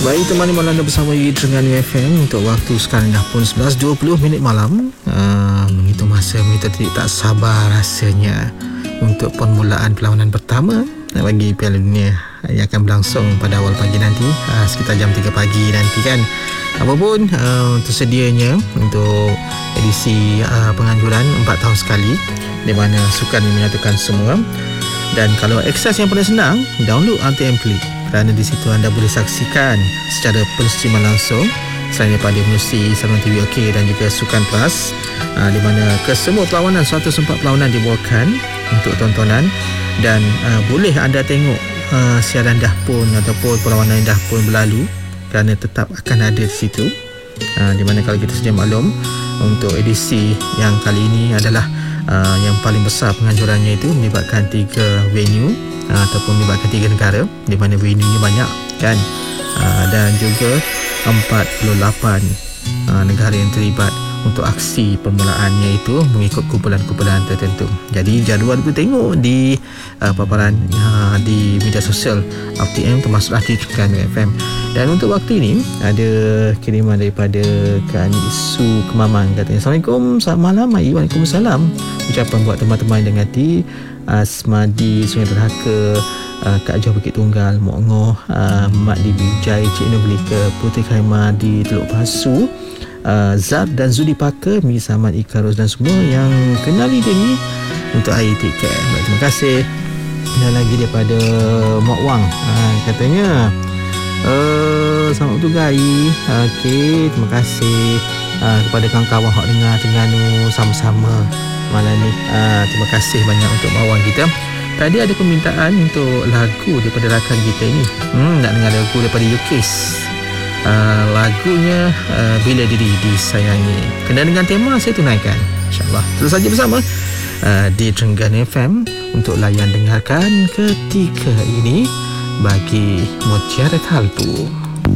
Baik, temani malam anda bersama Terengganu FM untuk waktu sekarang dah pun 11.20 malam. Begitu masa kita tak sabar rasanya untuk permulaan perlawanan pertama bagi Piala Dunia yang akan berlangsung pada awal pagi nanti, sekitar jam 3 pagi nanti kan. Apapun tersedianya untuk edisi penganjuran 4 tahun sekali, di mana sukan menyatukan semua. Dan kalau akses yang paling senang, download RTM Play, kerana di situ anda boleh saksikan secara penstreaman langsung selain daripada menerusi saluran TV OK dan juga Sukan Plus, di mana kesemua perlawanan 104 perlawanan dibawakan untuk tontonan. Dan boleh anda tengok siaran dah pun ataupun perlawanan yang dah pun berlalu, kerana tetap akan ada di situ. Di mana kalau kita sedia maklum, untuk edisi yang kali ini adalah yang paling besar penganjurannya itu melibatkan 3 venue ataupun melibatkan 3 negara, di mana venue-nya banyak kan, dan juga 48 negara yang terlibat untuk aksi permulaannya itu mengikut kumpulan-kumpulan tertentu. Jadi jadual boleh tengok di paparan di media sosial RTM, termasuklah di Terengganu FM. Dan untuk waktu ini ada kiriman daripada Kak Su Kemamang, katanya, Assalamualaikum, selamat malam. Waalaikumsalam. Ucapan buat teman-teman dengan hati, Asmadi Sungai Derhaka, Kak Joh Bukit Tunggal, Mok Ngoh, Mak di Bijai, Cik Noblika, Putri Khaimah di Teluk Pasu, Zab dan Zudi Parker, Mi Samad Ikarus dan semua yang kenali dia ni untuk air tiket. Baik, terima kasih. Dan lagi daripada Mak Wang, katanya selamat bertugas. Okey, terima kasih kepada kawan-kawan hak dengar Terengganu sama-sama malam ni. Terima kasih banyak untuk Mak Wang kita. Tadi ada permintaan untuk lagu daripada rakan kita ini. Nak dengar lagu daripada UKIS. Lagunya Bila Diri Disayangi. Kena dengan tema saya tunaikan, InsyaAllah. Terus saja bersama di Terengganu FM untuk layan dengarkan ketika ini bagi Mutiara Kalbu.